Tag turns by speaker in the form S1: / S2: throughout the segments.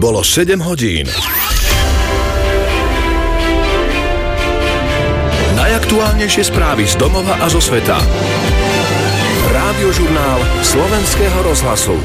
S1: Bolo 7 hodín. Najaktuálnejšie správy z domova a zo sveta. Rádiožurnál Slovenského rozhlasu.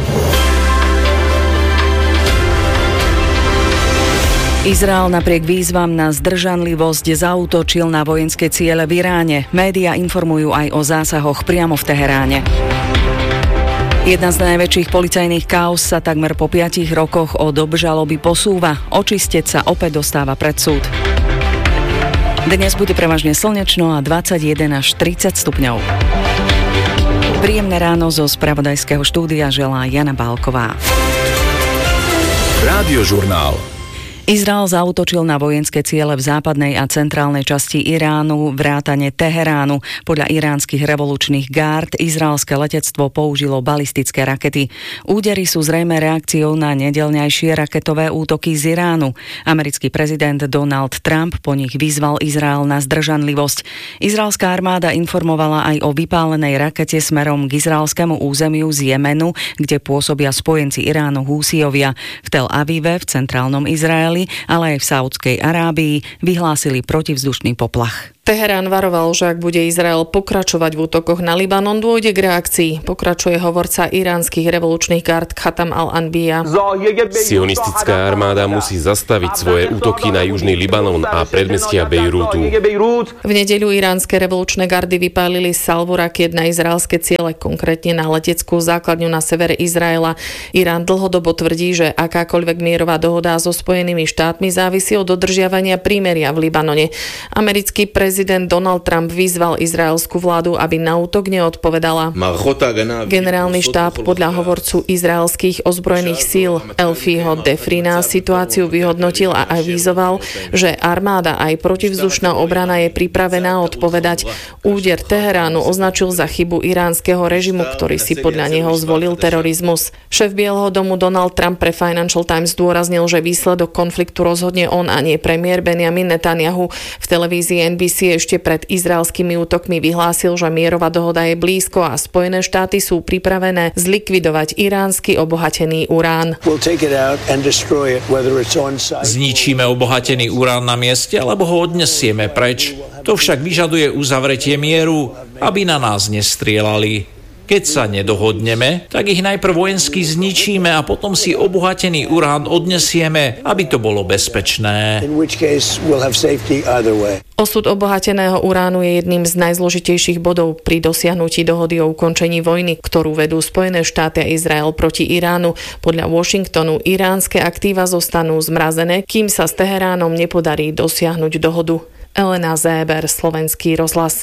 S2: Izrael napriek výzvam na zdržanlivosť zaútočil na vojenské ciele v Iráne. Média informujú aj o zásahoch priamo v Teheráne. Jedna z najväčších policajných káuz sa takmer po 5 rokoch od obžaloby posúva. Očistec sa opäť dostáva pred súd. Dnes bude prevažne slnečno a 21 až 30 stupňov. Príjemné ráno zo spravodajského štúdia želá Jana Bálková.
S1: Rádiožurnál.
S2: Izrael zaútočil na vojenské ciele v západnej a centrálnej časti Iránu, vrátane Teheránu. Podľa iránskych revolučných gárd izraelské letectvo použilo balistické rakety. Údery sú zrejme reakciou na nedeľňajšie raketové útoky z Iránu. Americký prezident Donald Trump po nich vyzval Izrael na zdržanlivosť. Izraelská armáda informovala aj o vypálenej rakete smerom k izraelskému územiu z Jemenu, kde pôsobia spojenci Iránu Húsiovia. V Tel Avive, v centrálnom Izraeli, ale aj v Saúdskej Arábii vyhlásili protivzdušný poplach.
S3: Teherán varoval, že ak bude Izrael pokračovať v útokoch na Libanon, dôjde k reakcii. Pokračuje hovorca iránskych revolučných gárd Khatam al-Anbiya.
S4: Sionistická armáda musí zastaviť svoje útoky na južný Libanon a predmestia Bejrútu.
S3: V nedeľu iránske revolučné gardy vypálili salvu rakiet na izraelské ciele, konkrétne na leteckú základňu na severe Izraela. Irán dlhodobo tvrdí, že akákoľvek mierová dohoda so Spojenými štátmi závisí od dodržiavania prímeria v Libanone. Americký prezident Donald Trump vyzval izraelskú vládu, aby na útok neodpovedala. Generálny štáb podľa hovorcu izraelských ozbrojených síl Elfieho Defrina situáciu vyhodnotil a avizoval, že armáda aj protivzdušná obrana je pripravená odpovedať. Úder Teheránu označil za chybu iránskeho režimu, ktorý si podľa neho zvolil terorizmus. Šéf Bieleho domu Donald Trump pre Financial Times zdôraznil, že výsledok konfliktu rozhodne on a nie premiér Benjamin Netanyahu. V televízii NBC ešte pred izraelskými útokmi vyhlásil, že mierová dohoda je blízko a Spojené štáty sú pripravené zlikvidovať iránsky obohatený urán.
S5: Zničíme obohatený urán na mieste, alebo ho odnesieme preč. To však vyžaduje uzavretie mieru, aby na nás nestrieľali. Keď sa nedohodneme, tak ich najprv vojensky zničíme a potom si obohatený urán odnesieme, aby to bolo bezpečné.
S3: Osud obohateného uránu je jedným z najzložitejších bodov pri dosiahnutí dohody o ukončení vojny, ktorú vedú Spojené štáty a Izrael proti Iránu. Podľa Washingtonu iránske aktíva zostanú zmrazené, kým sa s Teheránom nepodarí dosiahnuť dohodu. Elena Zéber, Slovenský rozhlas.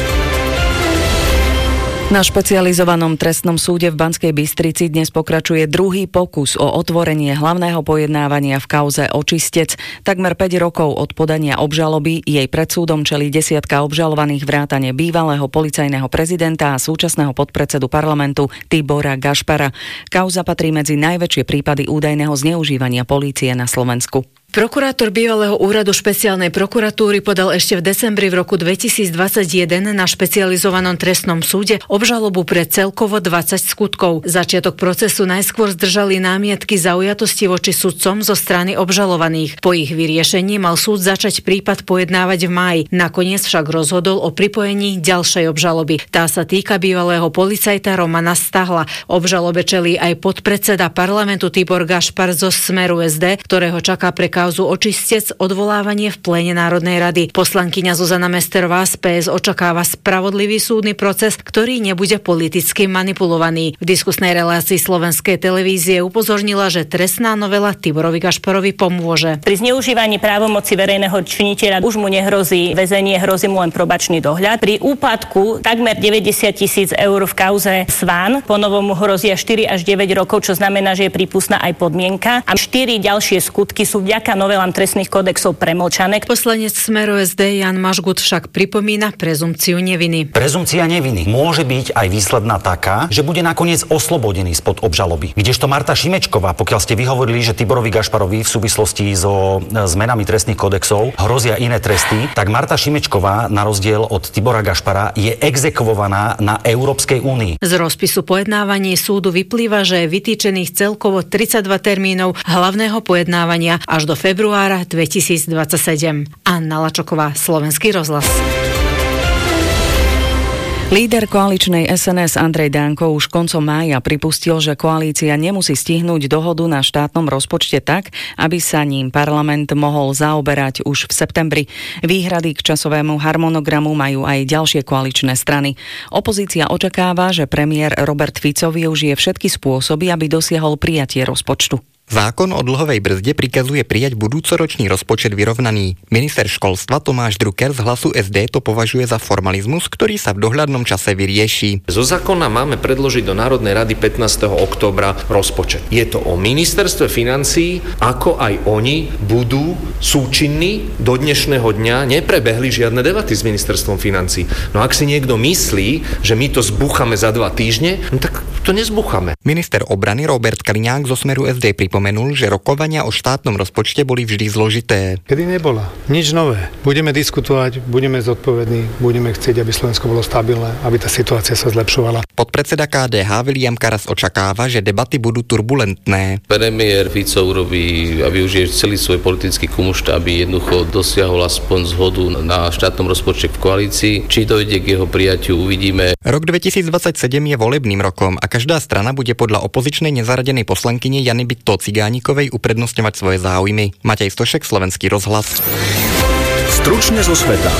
S2: Na špecializovanom trestnom súde v Banskej Bystrici dnes pokračuje druhý pokus o otvorenie hlavného pojednávania v kauze Očistec. Takmer 5 rokov od podania obžaloby jej pred súdom čelí desiatka obžalovaných vrátane bývalého policajného prezidenta a súčasného podpredsedu parlamentu Tibora Gašpara. Kauza patrí medzi najväčšie prípady údajného zneužívania polície na Slovensku.
S6: Prokurátor bývalého úradu špeciálnej prokuratúry podal ešte v decembri v roku 2021 na špecializovanom trestnom súde obžalobu pre celkovo 20 skutkov. Začiatok procesu najskôr zdržali námietky zaujatosti voči sudcom zo strany obžalovaných. Po ich vyriešení mal súd začať prípad pojednávať v máji. Nakoniec však rozhodol o pripojení ďalšej obžaloby. Tá sa týka bývalého policajta Romana Stahla. Obžalobe čelí aj podpredseda parlamentu Tibor Gašpar zo Smeru SD, ktorého čaká pre kauzu Očistec odvolávanie v pléne Národnej rady. Poslankyňa Zuzana Mesterová z PS očakáva spravodlivý súdny proces, ktorý nebude politicky manipulovaný. V diskusnej relácii Slovenskej televízie upozornila, že trestná novela Tiborovi Gašparovi pomôže.
S7: Pri zneužívaní právomoci verejného činiteľa už mu nehrozí väzenie, hrozí mu len probačný dohľad. Pri úpadku takmer 90 000 eur v kauze Svan ponovom hrozia 4 až 9 rokov, čo znamená, že je prípustná aj podmienka. A 4 ďalšie skutky sú vďaka vďaka novelám trestných kódexov premlčané.
S6: Poslanec Smeru SD Jan Mažgut však pripomína prezumpciu neviny.
S8: Prezumcia neviny môže byť aj výsledná taká, že bude nakoniec oslobodený spod obžaloby. Kdežto Marta Šimečková, pokiaľ ste vyhovorili, že Tiborovi Gašparovi v súvislosti so zmenami trestných kódexov hrozia iné tresty, tak Marta Šimečková na rozdiel od Tibora Gašpara je exekvovaná na Európskej únii.
S6: Z rozpisu pojednávaní súdu vyplýva, že je vytýčených celkovo 32 termínov hlavného pojednávania až do februára 2027. Anna Lačoková, Slovenský rozhlas.
S2: Líder koaličnej SNS Andrej Danko už koncom mája pripustil, že koalícia nemusí stihnúť dohodu na štátnom rozpočte tak, aby sa ním parlament mohol zaoberať už v septembri. Výhrady k časovému harmonogramu majú aj ďalšie koaličné strany. Opozícia očakáva, že premiér Robert Fico využije všetky spôsoby, aby dosiahol prijatie rozpočtu.
S9: Zákon o dlhovej brzde prikazuje prijať budúcoročný rozpočet vyrovnaný. Minister školstva Tomáš Drucker z Hlasu SD to považuje za formalizmus, ktorý sa v dohľadnom čase vyrieši.
S10: Zo zákona máme predložiť do Národnej rady 15. októbra rozpočet. Je to o ministerstve financií, ako aj oni budú súčinní do dnešného dňa. Neprebehli žiadne debaty s ministerstvom financií. No ak si niekto myslí, že my to zbúchame za 2 týždne, no tak to nezbúchame.
S9: Minister obrany Robert Kaliňák zo Smeru SD pripomenul, že rokovania o štátnom rozpočte boli vždy zložité.
S11: Kedy nebola. Nič nové. Budeme diskutovať, budeme zodpovední, budeme chcieť, aby Slovensko bolo stabilné, aby tá situácia sa zlepšovala.
S9: Podpredseda KDH Viliam Karas očakáva, že debaty budú turbulentné.
S12: Premiér Fico urobí a využije celý svoj politický kumušt, aby jednoducho dosiahol aspoň zhodu na štátnom rozpočte v koalícii. Či dojde k jeho prijatiu, uvidíme.
S9: Rok 2027 je volebným rokom a každá strana bude podľa opozičnej nezaradenej poslankyne Jany Bytto Cigánikovej uprednostňovať svoje záujmy. Matej Stošek, Slovenský rozhlas.
S1: Stručne zo sveta.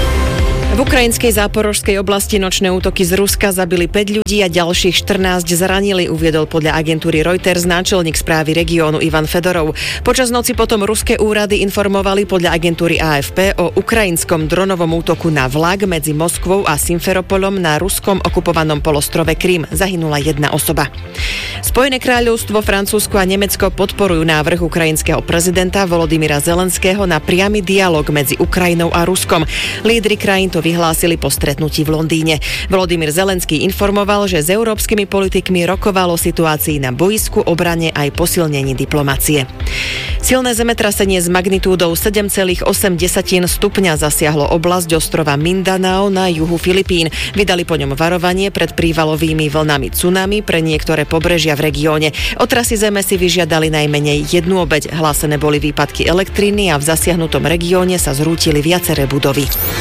S13: V ukrajinskej záporožskej oblasti nočné útoky z Ruska zabili 5 ľudí a ďalších 14 zranili, uviedol podľa agentúry Reuters náčelník správy regiónu Ivan Fedorov. Počas noci potom ruské úrady informovali podľa agentúry AFP o ukrajinskom dronovom útoku na vlak medzi Moskvou a Simferopolom na ruskom okupovanom polostrove Krym. Zahynula 1 osoba. Spojené kráľovstvo, Francúzsko a Nemecko podporujú návrh ukrajinského prezidenta Volodymyra Zelenského na priamy dialog medzi Ukrajinou a Ruskom. Lídri krajín to vyhlásili po stretnutí v Londýne. Volodymyr Zelenský informoval, že s európskymi politikmi rokovalo o situácii na bojisku, obrane aj posilnení diplomacie. Silné zemetrasenie s magnitúdou 7,8 stupňa zasiahlo oblasť ostrova Mindanao na juhu Filipín. Vydali po ňom varovanie pred prívalovými vlnami tsunami pre niektoré pobrežia v regióne. Otrasy zeme si vyžiadali najmenej 1 obeť. Hlásené boli výpadky elektriny a v zasiahnutom regióne sa zrútili viaceré budovy.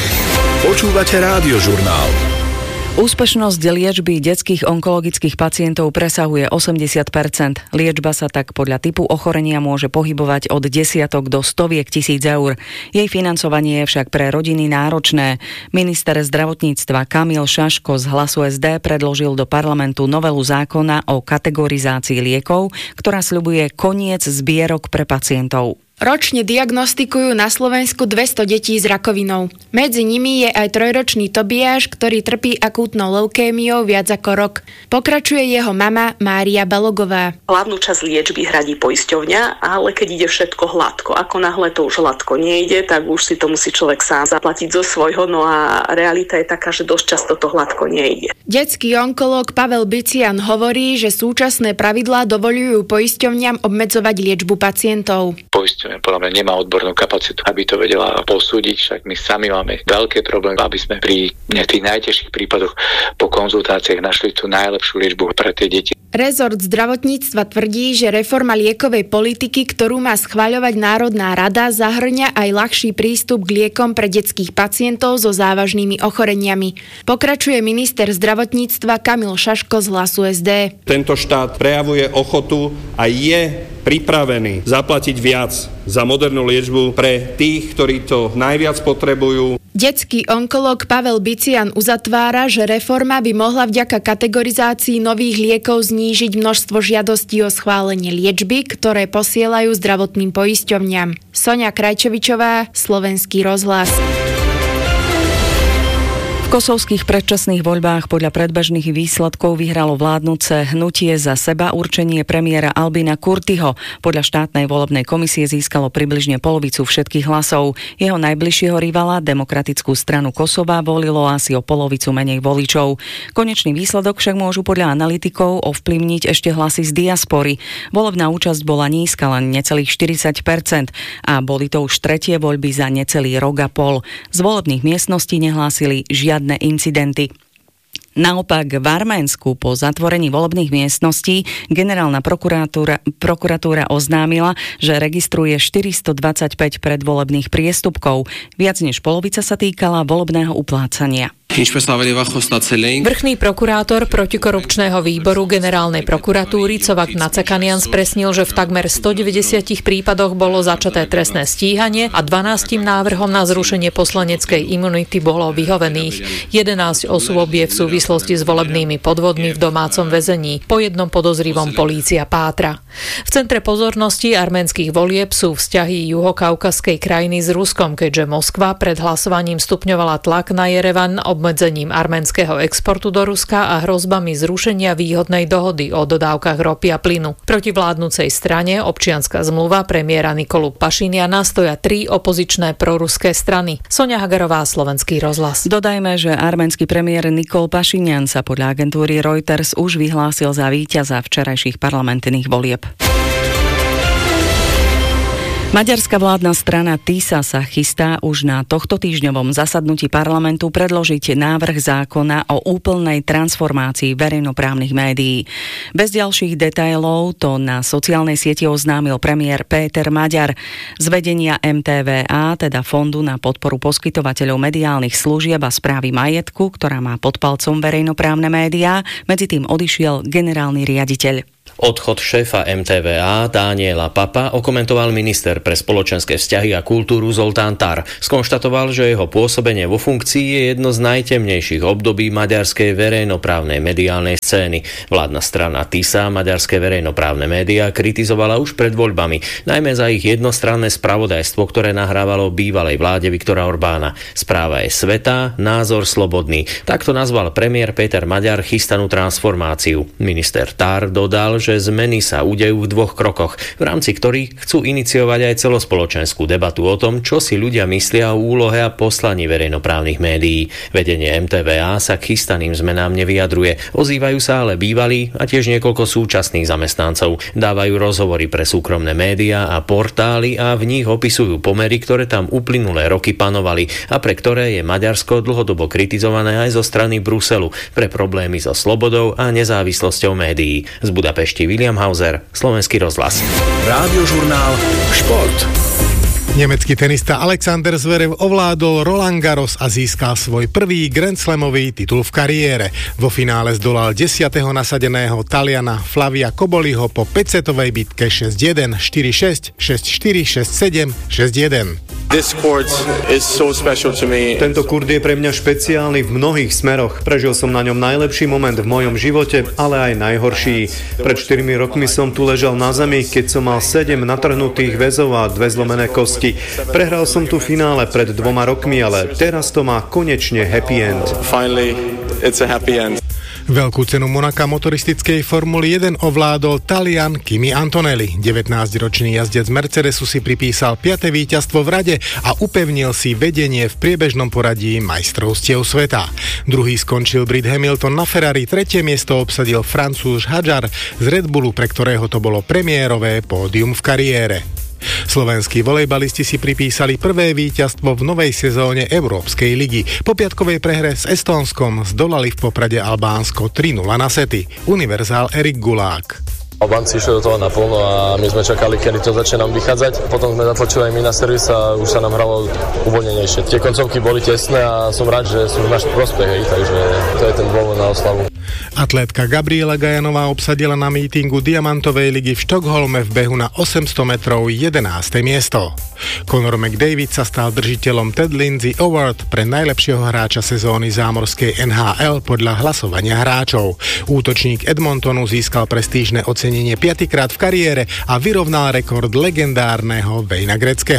S1: Počúvate Rádiožurnál.
S2: Úspešnosť liečby detských onkologických pacientov presahuje 80%. Liečba sa tak podľa typu ochorenia môže pohybovať od desiatok do stoviek tisíc eur. Jej financovanie je však pre rodiny náročné. Minister zdravotníctva Kamil Šaško z Hlasu SD predložil do parlamentu novelu zákona o kategorizácii liekov, ktorá sľubuje koniec zbierok pre pacientov.
S14: Ročne diagnostikujú na Slovensku 200 detí s rakovinou. Medzi nimi je aj 3-ročný Tobiáš, ktorý trpí akútnou leukémiou viac ako rok. Pokračuje jeho mama Mária Balogová.
S15: Hlavnú časť liečby hradí poisťovňa, ale keď ide všetko hladko, ako náhle to už hladko nejde, tak už si to musí človek sám zaplatiť zo svojho, no a realita je taká, že dosť často to hladko nejde.
S14: Detský onkológ Pavel Bician hovorí, že súčasné pravidlá dovoľujú poisťovňam obmedzovať liečbu pacientov.
S16: Podľa mňa nemá odbornú kapacitu, aby to vedela posúdiť, však my sami máme veľké problémy, aby sme pri tých najťažších prípadoch po konzultáciách našli tú najlepšiu liečbu pre tie deti.
S14: Rezort zdravotníctva tvrdí, že reforma liekovej politiky, ktorú má schvaľovať Národná rada, zahŕňa aj ľahší prístup k liekom pre detských pacientov so závažnými ochoreniami. Pokračuje minister zdravotníctva Kamil Šaško z Hlasu SD.
S17: Tento štát prejavuje ochotu a je pripravený zaplatiť viac za modernú liečbu pre tých, ktorí to najviac potrebujú.
S14: Detský onkológ Pavel Bician uzatvára, že reforma by mohla vďaka kategorizácii nových liekov znížiť množstvo žiadostí o schválenie liečby, ktoré posielajú zdravotným poisťovňam. Soňa Krajčovičová, Slovenský rozhlas.
S2: V kosovských predčasných voľbách podľa predbežných výsledkov vyhralo vládnuce hnutie Za seba určenie premiéra Albina Kurtiho. Podľa štátnej volebnej komisie získalo približne polovicu všetkých hlasov. Jeho najbližšieho rivala, Demokratickú stranu Kosova, volilo asi o polovicu menej voličov. Konečný výsledok však môžu podľa analytikov ovplyvniť ešte hlasy z diaspory. Volebná účasť bola nízka, len necelých 40%, a boli to už tretie voľby za necelý rok a pol. Z volebných miestností nehlásili žiadne incidenty. Naopak v Arménsku po zatvorení volebných miestností generálna prokuratúra oznámila, že registruje 425 predvolebných priestupkov. Viac než polovica sa týkala volebného uplácania.
S18: Vrchný prokurátor protikorupčného výboru generálnej prokuratúry Covak Nacakanian spresnil, že v takmer 190 prípadoch bolo začaté trestné stíhanie a 12 návrhom na zrušenie poslaneckej imunity bolo vyhovených. 11 osôb je v súvislosti s volebnými podvodmi v domácom väzení. Po jednom podozrivom polícia pátra. V centre pozornosti arménskych volieb sú vzťahy juhokaukazskej krajiny s Ruskom, keďže Moskva pred hlasovaním stupňovala tlak na Jerevan obmedzením arménskeho exportu do Ruska a hrozbami zrušenia výhodnej dohody o dodávkach ropy a plynu. Proti vládnucej strane Občianska zmluva premiéra Nikolu Pašiniana stoja 3 opozičné proruské strany. Soňa Hagarová, Slovenský rozhlas.
S2: Dodajme, že arménsky premiér Nikol Pašinian sa podľa agentúry Reuters už vyhlásil za víťaza včerajších parlamentných volieb. Maďarská vládna strana TISA sa chystá už na tohto týždňovom zasadnutí parlamentu predložiť návrh zákona o úplnej transformácii verejnoprávnych médií. Bez ďalších detailov to na sociálnej sieti oznámil premiér Péter Maďar. Z vedenia MTVA, teda Fondu na podporu poskytovateľov mediálnych služieb a správy majetku, ktorá má pod palcom verejnoprávne médiá, medzi tým odišiel generálny riaditeľ.
S19: Odchod šéfa MTVA Daniela Papa okomentoval minister pre spoločenské vzťahy a kultúru Zoltán Tar. Skonštatoval, že jeho pôsobenie vo funkcii je jedno z najtemnejších období maďarskej verejnoprávnej mediálnej scény. Vládna strana TISA maďarské verejnoprávne médiá kritizovala už pred voľbami, najmä za ich jednostranné spravodajstvo, ktoré nahrávalo bývalej vláde Viktora Orbána. Správa je svätá, názor slobodný. Takto nazval premiér Péter Maďar chystanú transformáciu. Minister Tar dodal, že zmeny sa udejú v 2 krokoch, v rámci ktorých chcú iniciovať aj celospoločenskú debatu o tom, čo si ľudia myslia o úlohe a poslaní verejnoprávnych médií. Vedenie MTVA sa k chystaným zmenám nevyjadruje. Ozývajú sa ale bývalí a tiež niekoľko súčasných zamestnancov. Dávajú rozhovory pre súkromné médiá a portály a v nich opisujú pomery, ktoré tam uplynulé roky panovali a pre ktoré je Maďarsko dlhodobo kritizované aj zo strany Bruselu pre problémy so slobodou a nezávislosťou médií. Z Budapešti William Hauser, Slovenský rozhlas.
S1: Rádiožurnál Šport.
S20: Nemecký tenista Alexander Zverev ovládol Roland Garros a získal svoj prvý Grand Slamový titul v kariére. Vo finále zdolal 10. nasadeného Taliana Flavia Koboliho po 5-setovej bitke 6-1, 4-6, 6-4, 6-7, 6-1.
S21: Tento kurt je pre mňa špeciálny v mnohých smeroch. Prežil som na ňom najlepší moment v mojom živote, ale aj najhorší. Pred 4 rokmi som tu ležal na zemi, keď som mal 7 natrhnutých väzov a 2 zlomené kosti. Prehral som tu finále pred 2 rokmi, ale teraz to má konečne happy end.
S20: Veľkú cenu Monaka motoristickej Formuly 1 ovládol Talian Kimi Antonelli. 19-ročný jazdec Mercedesu si pripísal 5. víťazstvo v rade a upevnil si vedenie v priebežnom poradí majstrovstiev sveta. Druhý skončil Brit Hamilton na Ferrari, 3. miesto obsadil Francúz Hadjar z Red Bullu, pre ktorého to bolo premiérové pódium v kariére. Slovenskí volejbalisti si pripísali prvé víťazstvo v novej sezóne Európskej ligy. Po piatkovej prehre s Estónskom zdolali v Poprade Albánsko 3-0 na sety. Univerzál Erik Gulák.
S22: Albánci išli do toho naplno a my sme čakali, kedy to začne nám vychádzať. Potom sme zatlačili aj my na servis a už sa nám hralo uvoľnenejšie. Tie koncovky boli tesné a som rád, že sú v náš prospech, takže to je ten dôvod na oslavu.
S20: Atlétka Gabriela Gajanová obsadila na mítingu Diamantovej ligy v Štokholme v behu na 800 metrov 11. miesto. Conor McDavid sa stal držiteľom Ted Lindsay Award pre najlepšieho hráča sezóny zámorskej NHL podľa hlasovania hráčov. Útočník Edmontonu získal prestížne ocenenie 5-krát v kariére a vyrovnal rekord legendárneho Wayna Gretzkyho.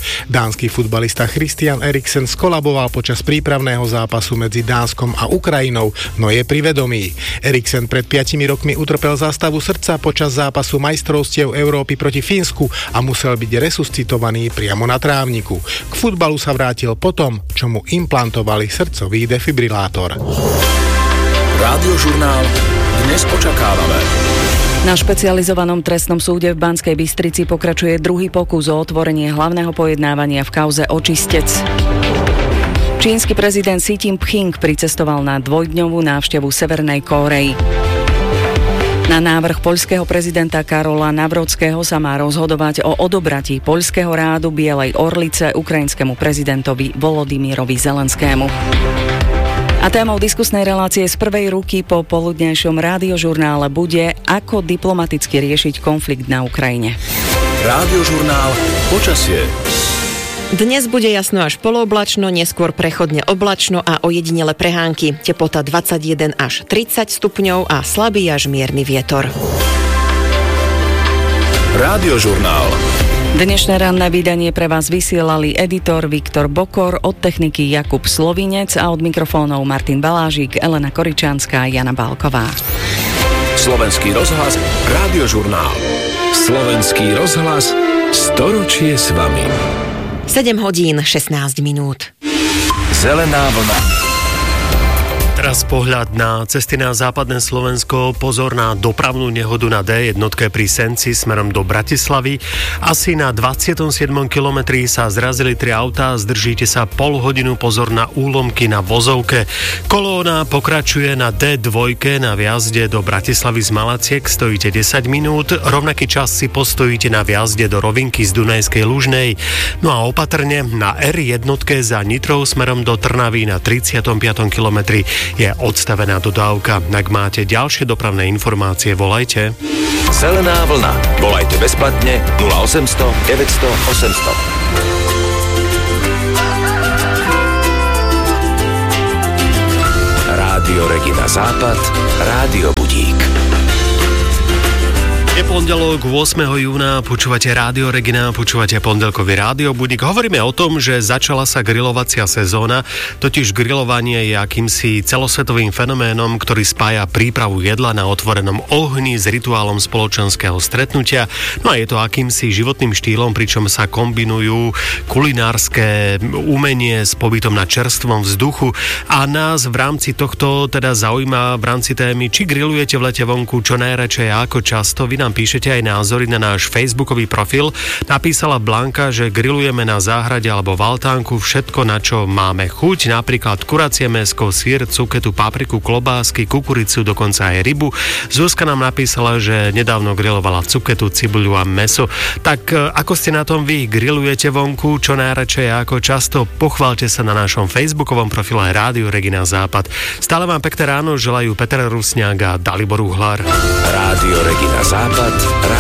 S20: Dánsky futbalista Christian Eriksen skolaboval počas prípravného zápasu medzi Dánskom a Ukrajinou, no je pri vedomí. Eriksen pred 5 rokmi utrpel zástavu srdca počas zápasu majstrovstiev Európy proti Fínsku a musel byť resuscitovaný priamo na trávniku. K futbalu sa vrátil potom, čo mu implantovali srdcový defibrilátor.
S1: Rádiožurnál dnes očakávame.
S2: Na špecializovanom trestnom súde v Banskej Bystrici pokračuje druhý pokus o otvorenie hlavného pojednávania v kauze Očistec. Čínsky prezident Xi Jinping pricestoval na dvojdňovú návštevu Severnej Kórey. Na návrh poľského prezidenta Karola Nawrockiho sa má rozhodovať o odobratí poľského rádu Bielej orlice ukrajinskému prezidentovi Volodymyrovi Zelenskému. A témou diskusnej relácie z prvej ruky po poludnejšom rádiožurnále bude, ako diplomaticky riešiť konflikt na Ukrajine.
S1: Rádiožurnál počasie.
S13: Dnes bude jasno až polooblačno, neskôr prechodne oblačno a ojedinele prehánky. Teplota 21 až 30 stupňov a slabý až mierny vietor.
S1: Rádiožurnál.
S2: Dnešné ranné vydanie pre vás vysielali editor Viktor Bokor, od techniky Jakub Slovinec a od mikrofónov Martin Balážik, Elena Koričanská a Jana Bálková.
S1: Slovenský rozhlas, Rádiožurnál. Slovenský rozhlas, storočie s vami.
S13: 7 hodín 16 minút.
S1: Zelená vlna.
S4: Teraz pohľad na cesty na západné Slovensko. Pozor na dopravnú nehodu na D1 pri Senci smerom do Bratislavy. Asi na 27. kilometri sa zrazili 3 autá. Zdržíte sa pol hodinu. Pozor na úlomky na vozovke. Kolóna pokračuje na D2 na viazde do Bratislavy z Malaciek. Stojíte 10 minút. Rovnaký čas si postojíte na viazde do Rovinky z Dunajskej Lužnej. No a opatrne na R1 za Nitrou smerom do Trnavy na 35. kilometri je odstavená dodávka. Ak máte ďalšie dopravné informácie, volajte.
S1: Zelená vlna. Volajte bezplatne 0800 900 800. Rádio Regina Západ, Rádio Budík.
S4: Je pondelok 8. júna, počúvate Rádio Regina, počúvate pondelkový Rádio Budík. Hovoríme o tom, že začala sa grilovacia sezóna, totiž grilovanie je akýmsi celosvetovým fenoménom, ktorý spája prípravu jedla na otvorenom ohni s rituálom spoločenského stretnutia. No a je to akýmsi životným štýlom, pričom sa kombinujú kulinárske umenie s pobytom na čerstvom vzduchu. A nás v rámci tohto teda zaujíma v rámci témy, či grillujete v lete vonku, čo najradšej a ako často. Vy nám píšete aj názory na náš facebookový profil. Napísala Blanka, že grillujeme na záhrade alebo v altánku všetko, na čo máme chuť, napríklad kuracie mäsko, syr, cuketu, papriku, klobásky, kukuricu, dokonca aj rybu. Zuzka nám napísala, že nedávno grilovala cuketu, cibuľu a mäso. Tak ako ste na tom vy? Grillujete vonku, čo najradšej a ako často? Pochválte sa na našom facebookovom profile Rádio Regina Západ. Stále vám pekné ráno želajú Peter Rusňák a Dalibor Uhlar.
S1: Rádio Regina Západ,